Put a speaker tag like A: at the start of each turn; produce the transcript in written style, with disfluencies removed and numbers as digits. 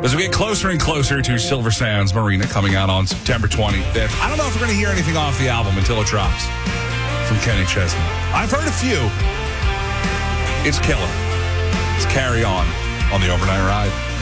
A: As we get closer and closer to Silver Sands Marina coming out on September 25th, I don't know if we're going to hear anything off the album until it drops from Kenny Chesney. I've heard a few. It's killer. It's Carry On the Overnight Ride.